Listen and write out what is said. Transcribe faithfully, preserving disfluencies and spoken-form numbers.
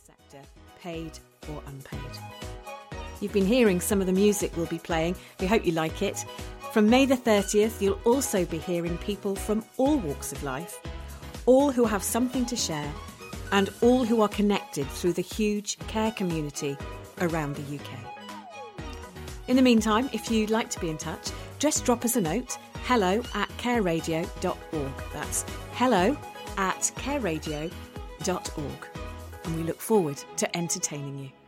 sector, paid or unpaid. You've been hearing some of the music we'll be playing. We hope you like it. From May the thirtieth, you'll also be hearing people from all walks of life, all who have something to share, and all who are connected through the huge care community around the U K. In the meantime, if you'd like to be in touch, just drop us a note, hello at careradio dot org. That's hello at careradio dot org. And we look forward to entertaining you.